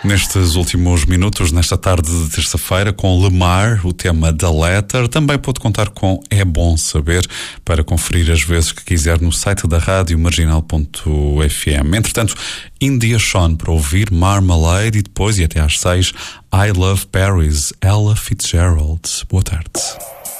Nestes últimos minutos, nesta tarde de terça-feira, com Lemar, o tema da Letter. Também pode contar com É Bom Saber para conferir as vezes que quiser no site da rádio marginal.fm. Entretanto, India Shawn para ouvir Marmalade e depois, e até às 6, I Love Paris, Ella Fitzgerald. Boa tarde.